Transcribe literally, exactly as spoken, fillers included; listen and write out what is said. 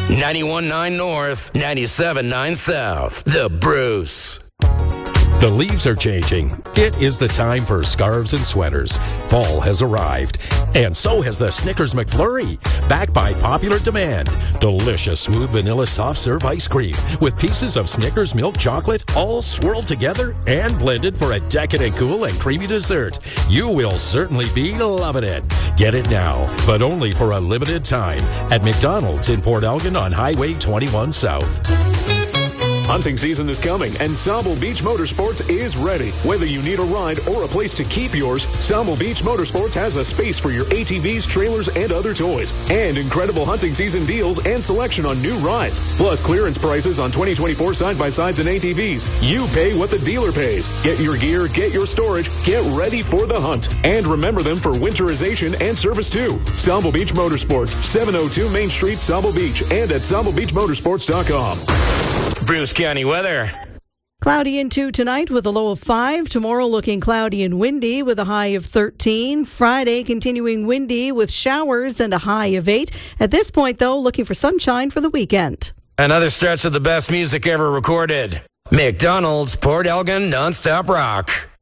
ninety-one point nine North, ninety-seven point nine South. The Bruce. The leaves are changing. It is the time for scarves and sweaters. Fall has arrived. And so has the Snickers McFlurry. Back by popular demand. Delicious smooth vanilla soft serve ice cream with pieces of Snickers milk chocolate all swirled together and blended for a decadent cool and creamy dessert. You will certainly be loving it. Get it now, but only for a limited time at McDonald's in Port Elgin on Highway twenty-one South. Hunting season is coming, and Sauble Beach Motorsports is ready. Whether you need a ride or a place to keep yours, Sauble Beach Motorsports has a space for your A T Vs, trailers, and other toys. And incredible hunting season deals and selection on new rides. Plus clearance prices on twenty twenty-four side-by-sides and A T Vs. You pay what the dealer pays. Get your gear, get your storage, get ready for the hunt. And remember them for winterization and service too. Sauble Beach Motorsports, seven oh two Main Street, Sauble Beach, and at sauble beach motorsports dot com. Bruce County weather. Cloudy into tonight with a low of five. Tomorrow looking cloudy and windy with a high of thirteen. Friday continuing windy with showers and a high of eight. At this point, though, looking for sunshine for the weekend. Another stretch of the best music ever recorded. McDonald's Port Elgin Nonstop Rock.